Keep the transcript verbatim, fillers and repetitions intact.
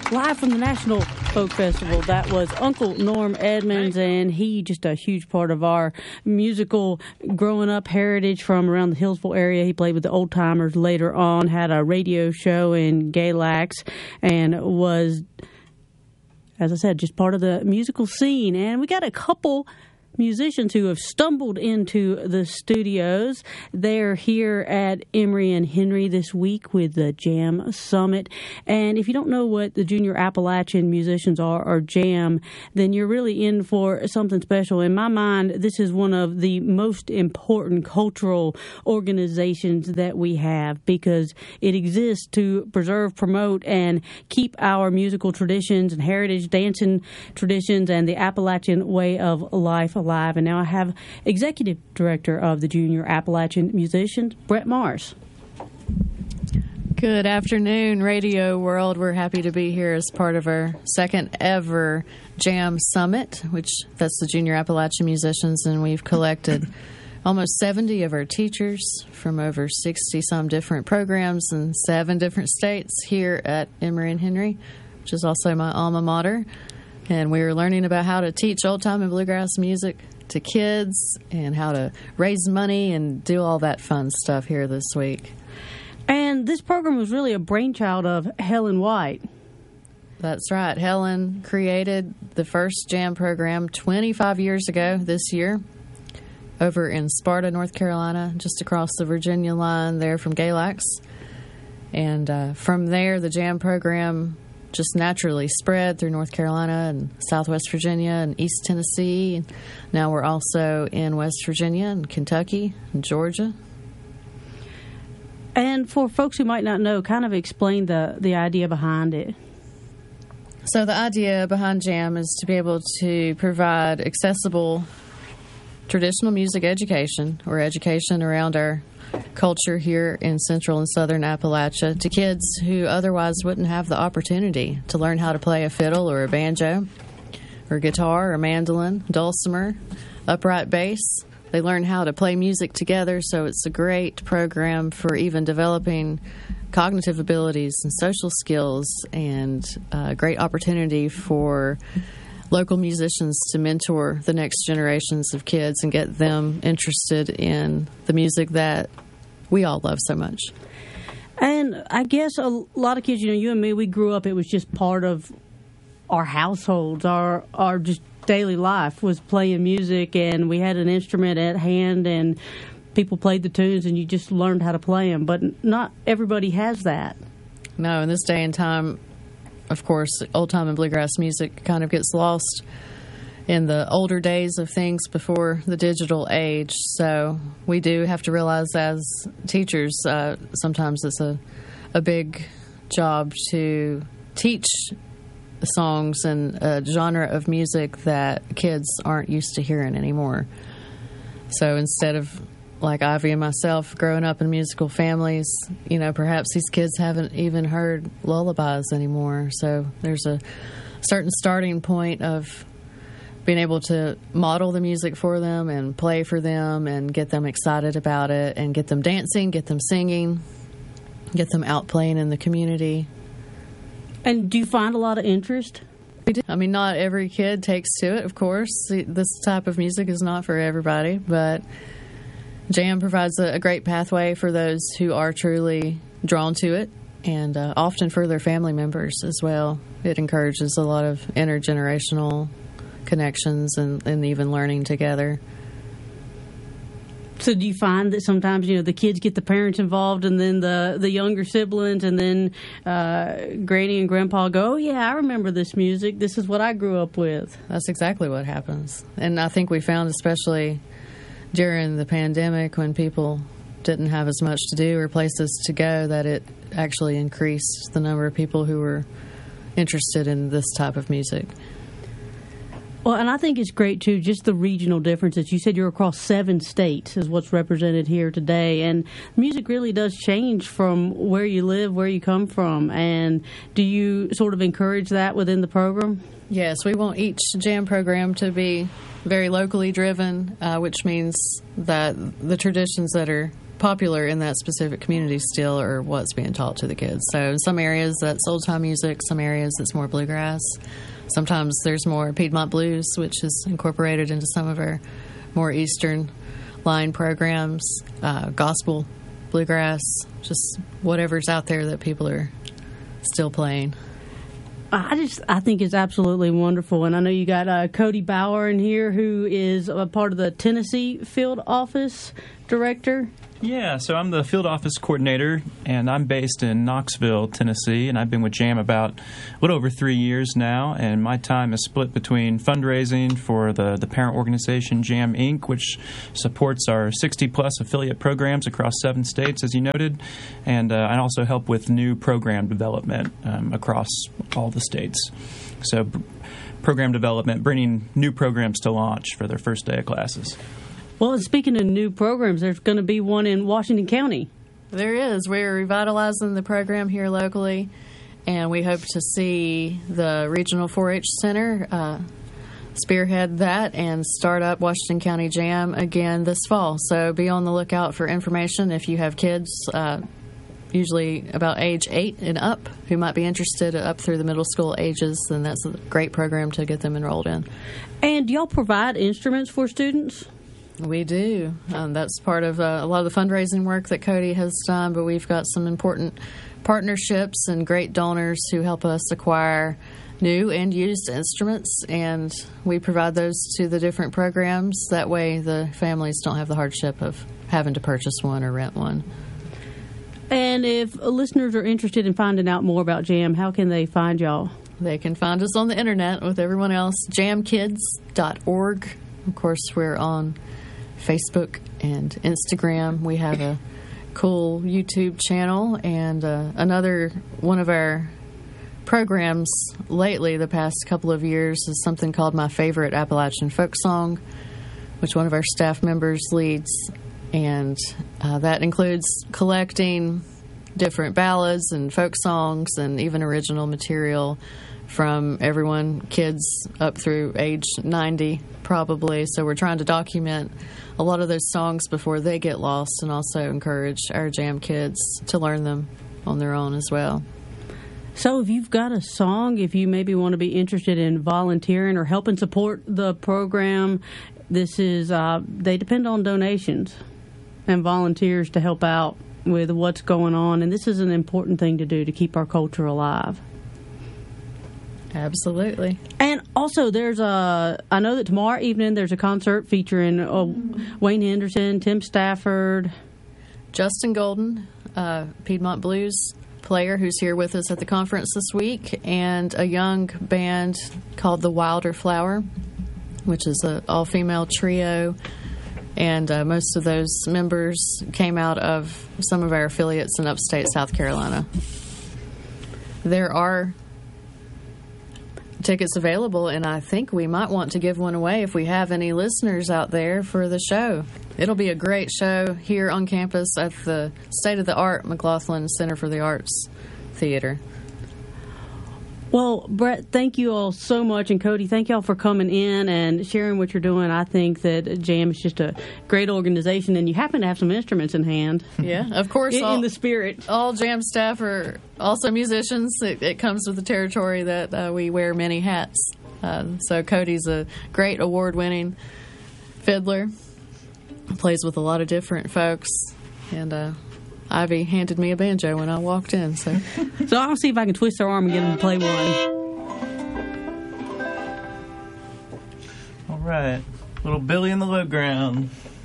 live from the National Folk Festival. That was Uncle Norm Edmonds, and he just a huge part of our musical growing up heritage from around the Hillsville area. He played with the Old Timers later on, had a radio show in Galax, and was, as I said, just part of the musical scene. And we got a couple musicians who have stumbled into the studios. They're here at Emory and Henry this week with the Jam Summit. And if you don't know what the Junior Appalachian Musicians are, or Jam, then you're really in for something special. In my mind, this is one of the most important cultural organizations that we have, because it exists to preserve, promote, and keep our musical traditions and heritage dancing traditions and the Appalachian way of life alive. And now I have Executive Director of the Junior Appalachian Musicians, Brett Mars. Good afternoon, Radio World. We're happy to be here as part of our second ever Jam Summit, which that's the Junior Appalachian Musicians, and we've collected almost seventy of our teachers from over sixty some different programs in seven different states here at Emory and Henry, which is also my alma mater. And we were learning about how to teach old-time and bluegrass music to kids and how to raise money and do all that fun stuff here this week. And this program was really a brainchild of Helen White. That's right. Helen created the first jam program twenty-five years ago this year over in Sparta, North Carolina, just across the Virginia line there from Galax. And uh, from there, the jam program just naturally spread through North Carolina and Southwest Virginia and East Tennessee. And now we're also in West Virginia and Kentucky and Georgia. And for folks who might not know, kind of explain the, the idea behind it. So the idea behind Jam is to be able to provide accessible traditional music education, or education around our culture here in Central and Southern Appalachia, to kids who otherwise wouldn't have the opportunity to learn how to play a fiddle or a banjo or guitar or mandolin, dulcimer, upright bass. They learn how to play music together, so it's a great program for even developing cognitive abilities and social skills, and a great opportunity for local musicians to mentor the next generations of kids and get them interested in the music that we all love so much. And I guess a lot of kids, you know, you and me, we grew up, it was just part of our households, our, our just daily life was playing music, and we had an instrument at hand, and people played the tunes, and you just learned how to play them. But not everybody has that. No, in this day and time, of course, old-time and bluegrass music kind of gets lost in the older days of things before the digital age. So we do have to realize as teachers, uh, sometimes it's a, a big job to teach songs and a genre of music that kids aren't used to hearing anymore. So instead of, like Ivy and myself, growing up in musical families, you know, perhaps these kids haven't even heard lullabies anymore. So there's a certain starting point of being able to model the music for them and play for them and get them excited about it and get them dancing, get them singing, get them out playing in the community. And do you find a lot of interest? We do. I mean, not every kid takes to it, of course. This type of music is not for everybody, but Jam provides a, a great pathway for those who are truly drawn to it, and uh, often for their family members as well. It encourages a lot of intergenerational connections and, and even learning together. So do you find that sometimes, you know, the kids get the parents involved, and then the, the younger siblings, and then uh, Granny and Grandpa go, oh, yeah, I remember this music. This is what I grew up with. That's exactly what happens. And I think we found, especially during the pandemic, when people didn't have as much to do or places to go, that it actually increased the number of people who were interested in this type of music. Well, and I think it's great, too, just the regional differences. You said you're across seven states is what's represented here today, and music really does change from where you live, where you come from. And do you sort of encourage that within the program? Yes, we want each jam program to be very locally driven, uh, which means that the traditions that are popular in that specific community still are what's being taught to the kids. So in some areas that's old-time music, some areas it's more bluegrass. Sometimes there's more Piedmont blues, which is incorporated into some of our more eastern line programs, uh, gospel, bluegrass, just whatever's out there that people are still playing. I just, I think it's absolutely wonderful. And I know you got uh, Cody Bauer in here, who is a part of the Tennessee Field Office Director. Yeah, so I'm the field office coordinator, and I'm based in Knoxville, Tennessee, and I've been with JAM about a little over three years now, and my time is split between fundraising for the, the parent organization JAM Incorporated, which supports our sixty-plus affiliate programs across seven states, as you noted, and uh, I also help with new program development um, across all the states. So b- program development, bringing new programs to launch for their first day of classes. Well, speaking of new programs, there's going to be one in Washington County. There is. We're revitalizing the program here locally, and we hope to see the Regional four H Center uh, spearhead that and start up Washington County Jam again this fall. So be on the lookout for information if you have kids, uh, usually about age eight and up, who might be interested up through the middle school ages, then that's a great program to get them enrolled in. And do y'all provide instruments for students? We do. Um, that's part of uh, a lot of the fundraising work that Cody has done, but we've got some important partnerships and great donors who help us acquire new and used instruments, and we provide those to the different programs. That way the families don't have the hardship of having to purchase one or rent one. And if listeners are interested in finding out more about JAM, how can they find y'all? They can find us on the internet with everyone else, jam kids dot org. Of course, we're on Facebook and Instagram. We have a cool YouTube channel, and uh, another one of our programs lately the past couple of years is something called My Favorite Appalachian Folk Song, which one of our staff members leads, and uh, that includes collecting different ballads and folk songs and even original material from everyone, kids up through age ninety probably. So we're trying to document a lot of those songs before they get lost, and also encourage our Jam kids to learn them on their own as well. So if you've got a song, if you maybe want to be interested in volunteering or helping support the program, this is, uh, they depend on donations and volunteers to help out with what's going on. And this is an important thing to do to keep our culture alive. Absolutely. And also, there's a, I know that tomorrow evening there's a concert featuring uh, Wayne Henderson, Tim Stafford, Justin Golden, uh, Piedmont Blues player who's here with us at the conference this week, and a young band called the Wilder Flower, which is an all-female trio. And uh, most of those members came out of some of our affiliates in upstate South Carolina. There are tickets available, and I think we might want to give one away if we have any listeners out there for the show. It'll be a great show here on campus at the state-of-the-art McLaughlin Center for the Arts Theater. Well, Brett, thank you all so much, and Cody, thank y'all for coming in and sharing what you're doing. I think that JAM is just a great organization, and you happen to have some instruments in hand. Yeah, of course. In, all, in the spirit. All JAM staff are also musicians. It, it comes with the territory that uh, we wear many hats. Uh, so Cody's a great award-winning fiddler. Plays with a lot of different folks, and uh, Ivy handed me a banjo when I walked in. So, so I'll see if I can twist her arm and get him to play one. All right, little Billy in the Low Ground.